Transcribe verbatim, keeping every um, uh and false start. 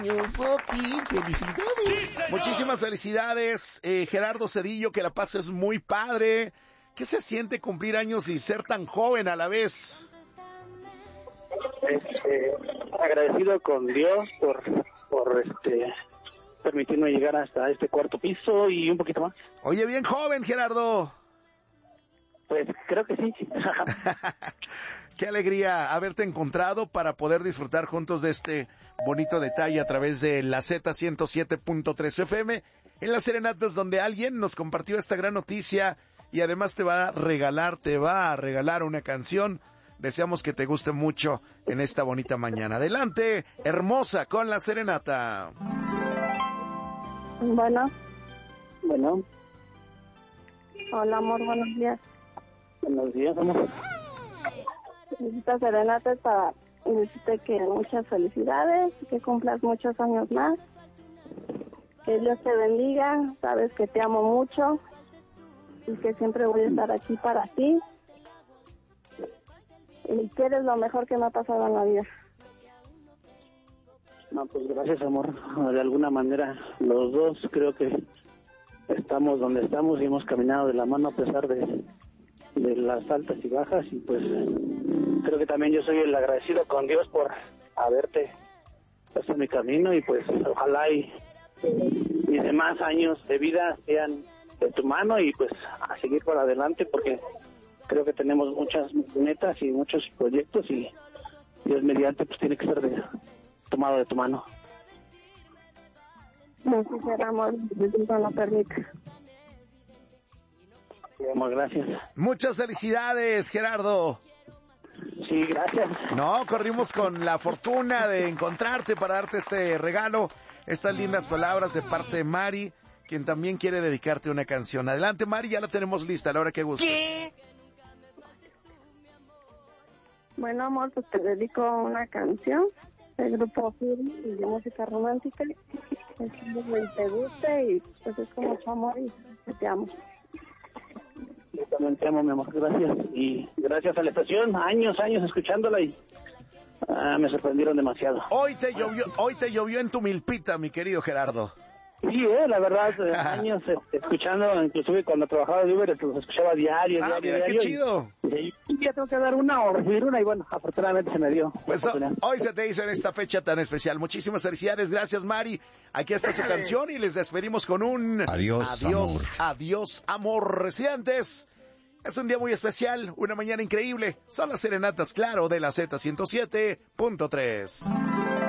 Felicidades. Muchísimas felicidades, eh, Gerardo Cedillo, que la pases muy padre. ¿Qué se siente cumplir años y ser tan joven a la vez? Este, agradecido con Dios por, por este, permitirme llegar hasta este cuarto piso y un poquito más. Oye, bien joven, Gerardo. Pues creo que sí. Qué alegría haberte encontrado para poder disfrutar juntos de este bonito detalle a través de la Z ciento siete punto tres F M en las serenatas, donde alguien nos compartió esta gran noticia y además te va a regalar, te va a regalar una canción. Deseamos que te guste mucho en esta bonita mañana. Adelante, hermosa, con la serenata. Bueno. Bueno. Hola, amor, buenos días. Buenos días, amor. Esta serenata es para decirte que muchas felicidades, que cumplas muchos años más, que Dios te bendiga, sabes que te amo mucho y que siempre voy a estar aquí para ti y que eres lo mejor que me ha pasado en la vida. No, pues gracias, amor. De alguna manera los dos creo que estamos donde estamos y hemos caminado de la mano a pesar de, de las altas y bajas, y pues creo que también yo soy el agradecido con Dios por haberte puesto en mi camino, y pues ojalá y mis demás años de vida sean de tu mano y pues a seguir por adelante, porque creo que tenemos muchas metas y muchos proyectos y Dios mediante pues tiene que ser de, tomado de tu mano. No quisiera, amor, Dios no lo permite. Amor, gracias. Muchas felicidades, Gerardo. Sí, gracias. No, corrimos con la fortuna de encontrarte para darte este regalo, estas lindas palabras de parte de Mari, quien también quiere dedicarte una canción. Adelante, Mari, ya la tenemos lista, a la hora que gustes. ¿Qué? Bueno, amor, pues te dedico una canción del grupo Fury y de música romántica. Espero que te guste y pues es con mucho amor y te amo. Yo también te amo, mi amor, gracias. Y gracias a la estación, años, años escuchándola y ah, me sorprendieron demasiado. Hoy te llovió, hoy te llovió en tu milpita, mi querido Gerardo. Sí, eh, la verdad, eh, años eh, escuchando, inclusive cuando trabajaba de Uber, los escuchaba diario, ah, diario, mira, diario. Qué chido. Y, y ya tengo que dar una o recibir una, y bueno, afortunadamente se me dio. Pues hoy se te hizo en esta fecha tan especial. Muchísimas felicidades, gracias, Mari. Aquí está su canción y les despedimos con un adiós, adiós, amor. Adiós, amor. Residentes, es un día muy especial, una mañana increíble. Son las serenatas, claro, de la Z ciento siete punto tres.